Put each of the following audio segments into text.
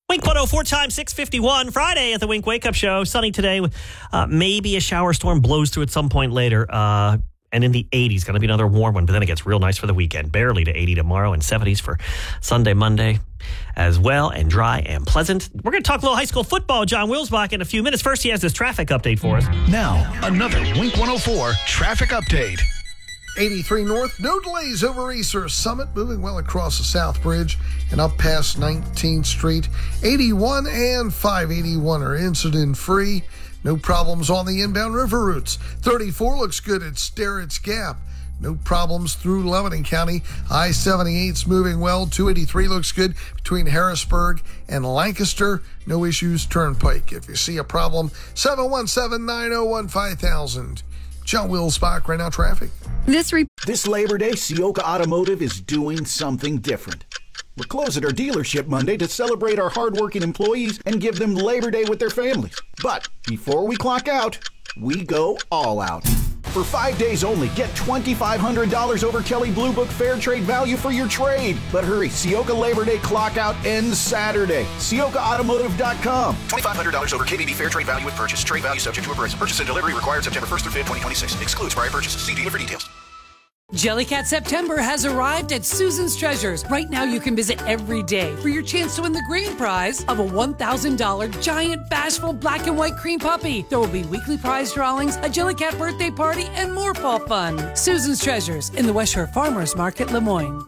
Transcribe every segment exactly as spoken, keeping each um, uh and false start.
Wink one oh four times six fifty-one, Friday at the Wink Wake Up Show. Sunny today. Uh, maybe a shower storm blows through at some point later. Uh, and in the eighties, going to be another warm one. But then it gets real nice for the weekend. Barely to eighty tomorrow and seventies for Sunday, Monday as well. And dry and pleasant. We're going to talk a little high school football. John Wilsbach in a few minutes. First, he has this traffic update for us. Now, another Wink one oh four traffic update. eighty-three North, no delays over Easter Summit, moving well across the South Bridge and up past nineteenth Street. eighty-one and five eighty-one are incident-free. No problems on the inbound river routes. thirty-four looks good at Sterrett's Gap. No problems through Lebanon County. I seventy-eight's moving well. two eighty-three looks good between Harrisburg and Lancaster. No issues Turnpike. If you see a problem, seven one seven, nine oh one, five thousand. John Wilsbach, right now traffic. This re- This Labor Day, Sioka Automotive is doing something different. We're closing our dealership Monday to celebrate our hardworking employees and give them Labor Day with their families. But before we clock out, we go all out. For five days only, get twenty-five hundred dollars over Kelley Blue Book Fair Trade value for your trade. But hurry, Sioka Labor Day clock out ends Saturday. Sioka Automotive dot com. twenty-five hundred dollars over K B B Fair Trade value with purchase. Trade value subject to appraisal. Purchase and delivery required September first through fifth, twenty twenty-six. Excludes prior purchases. See dealer for details. Jellycat September has arrived at Susan's Treasures. Right now, you can visit every day for your chance to win the grand prize of a one thousand dollars giant bashful black and white cream puppy. There will be weekly prize drawings, a Jellycat birthday party, and more fall fun. Susan's Treasures in the West Shore Farmers Market, Lemoyne.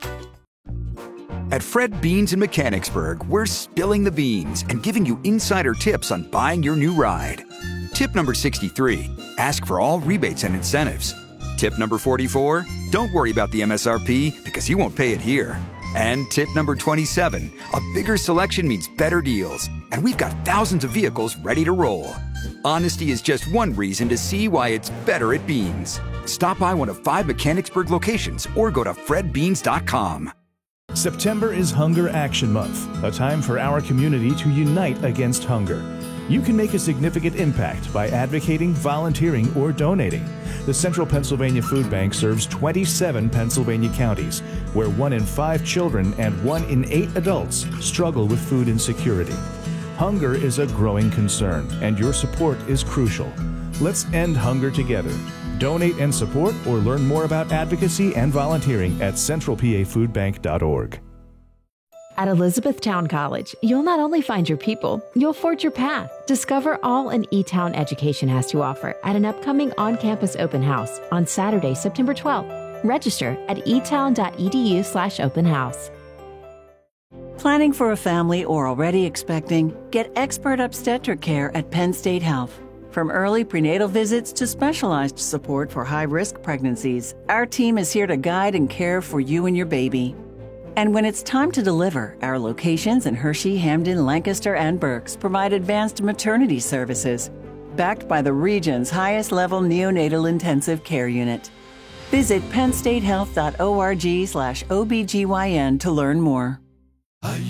At Fred Beans in Mechanicsburg, we're spilling the beans and giving you insider tips on buying your new ride. Tip number sixty-three, ask for all rebates and incentives. Tip number forty-four, don't worry about the M S R P because you won't pay it here. And tip number twenty-seven, a bigger selection means better deals. And we've got thousands of vehicles ready to roll. Honesty is just one reason to see why it's better at Beans. Stop by one of five Mechanicsburg locations or go to fred beans dot com. September is Hunger Action Month, a time for our community to unite against hunger. You can make a significant impact by advocating, volunteering, or donating. The Central Pennsylvania Food Bank serves twenty-seven Pennsylvania counties, where one in five children and one in eight adults struggle with food insecurity. Hunger is a growing concern, and your support is crucial. Let's end hunger together. Donate and support or learn more about advocacy and volunteering at central p a food bank dot org. At Elizabethtown College, you'll not only find your people, you'll forge your path. Discover all an E-Town education has to offer at an upcoming on-campus open house on Saturday, September twelfth. Register at e town dot e d u slash open house. Planning for a family or already expecting? Get expert obstetric care at Penn State Health. From early prenatal visits to specialized support for high-risk pregnancies, our team is here to guide and care for you and your baby. And when it's time to deliver, our locations in Hershey, Hamden, Lancaster, and Berks provide advanced maternity services, backed by the region's highest-level neonatal intensive care unit. Visit penn state health dot org slash O B G Y N to learn more.